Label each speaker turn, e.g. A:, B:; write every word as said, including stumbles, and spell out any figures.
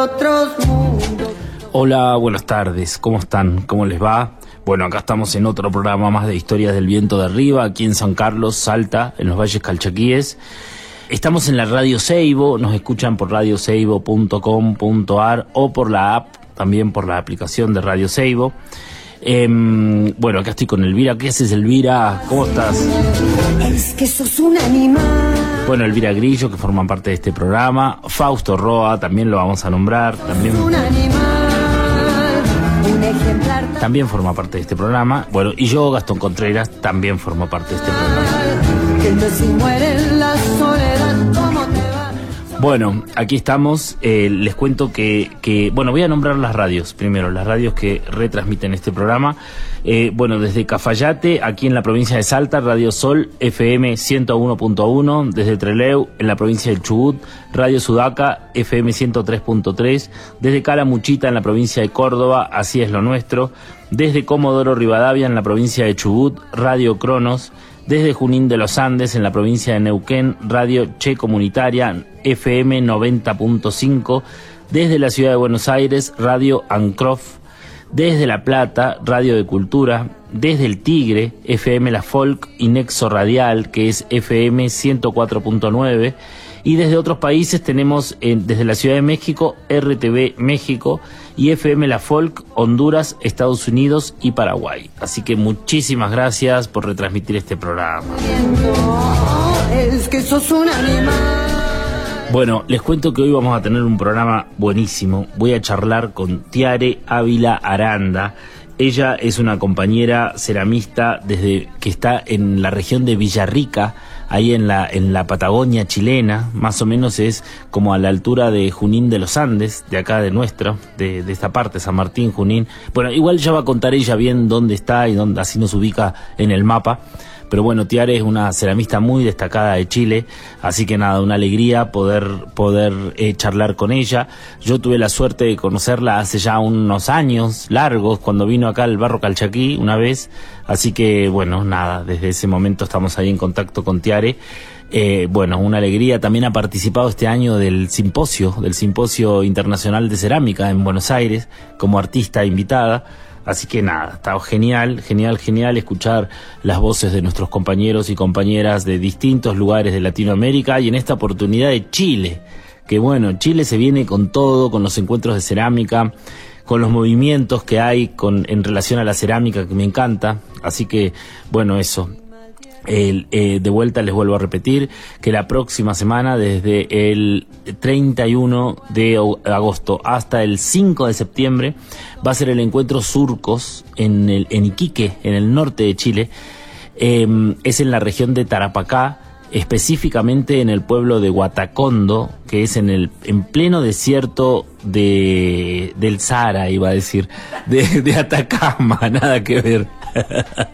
A: Hola, buenas tardes, ¿cómo están? ¿Cómo les va? Bueno, acá estamos en otro programa más de Historias del Viento de Arriba, aquí en San Carlos, Salta, en los Valles Calchaquíes. Estamos en la Radio Seibo, nos escuchan por radio seibo punto com punto ar o por la app, también por la aplicación de Radio Seibo. Eh, bueno, acá estoy con Elvira. ¿Qué haces, Elvira? ¿Cómo estás?
B: Es que sos un animal.
A: Bueno, Elvira Grillo, que forman parte de este programa. Fausto Roa, también lo vamos a nombrar. También,
B: un animal, un ejemplar.
A: También forma parte de este programa. Bueno, y yo, Gastón Contreras, también formo parte de este programa.
B: Que se muere en la soledad, ¿cómo te va?
A: Bueno, aquí estamos. Eh, les cuento que, que, bueno, voy a nombrar las radios primero, las radios que retransmiten este programa. Eh, bueno, desde Cafayate, aquí en la provincia de Salta, Radio Sol, F M ciento uno punto uno. Desde Trelew, en la provincia del Chubut, Radio Sudaca, F M ciento tres punto tres. Desde Calamuchita, en la provincia de Córdoba, Así es lo nuestro. Desde Comodoro Rivadavia, en la provincia de Chubut, Radio Cronos. Desde Junín de los Andes, en la provincia de Neuquén, Radio Che Comunitaria, F M noventa punto cinco. Desde la ciudad de Buenos Aires, Radio Ancrof. Desde La Plata, Radio de Cultura. Desde El Tigre, F M La Folk y Nexo Radial, que es F M ciento cuatro punto nueve. Y desde otros países tenemos, eh, desde la Ciudad de México, R T V México y F M La Folk, Honduras, Estados Unidos y Paraguay. Así que muchísimas gracias por retransmitir este programa.
B: Es que sos un animal.
A: Bueno, les cuento que hoy vamos a tener un programa buenísimo. Voy a charlar con Tiare Ávila Aranda. Ella es una compañera ceramista desde que está en la región de Villarrica, ahí en la en la Patagonia chilena, más o menos es como a la altura de Junín de los Andes, de acá de nuestra, de, de esta parte, San Martín, Junín. Bueno, igual ya va a contar ella bien dónde está y dónde, así nos ubica en el mapa. Pero bueno, Tiare es una ceramista muy destacada de Chile, así que nada, una alegría poder poder eh, charlar con ella. Yo tuve la suerte de conocerla hace ya unos años largos, cuando vino acá al Barro Calchaquí una vez, así que bueno, nada, desde ese momento estamos ahí en contacto con Tiare. Eh, bueno, una alegría. También ha participado este año del simposio, del Simposio Internacional de Cerámica en Buenos Aires, como artista invitada. Así que nada, está genial, genial, genial escuchar las voces de nuestros compañeros y compañeras de distintos lugares de Latinoamérica y en esta oportunidad de Chile, que bueno, Chile se viene con todo, con los encuentros de cerámica, con los movimientos que hay con, en relación a la cerámica, que me encanta. Así que bueno, eso. El, eh, de vuelta les vuelvo a repetir que la próxima semana, desde el treinta y uno de agosto hasta el cinco de septiembre, va a ser el encuentro Surcos en, el, en Iquique, en el norte de Chile. Eh, es en la región de Tarapacá, específicamente en el pueblo de Huatacondo, que es en el en pleno desierto de del Sahara, iba a decir, de, de Atacama, nada que ver.